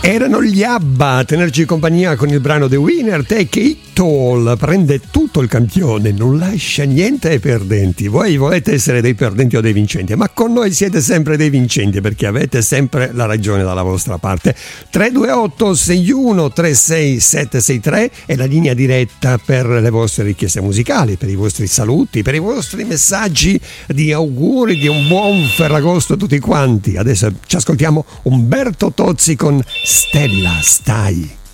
Erano gli ABBA a tenerci compagnia con il brano The Winner Take It All. Prende tutto il campione, non lascia niente ai perdenti. Voi volete essere dei perdenti o dei vincenti, ma con noi siete sempre dei vincenti, perché avete sempre la ragione dalla vostra parte. 328 61 36 763 è la linea diretta per le vostre richieste musicali, per i vostri saluti, per i vostri messaggi di auguri di un buon Ferragosto a tutti quanti. Adesso ci ascoltiamo Umberto Tozzi con Stella, stai.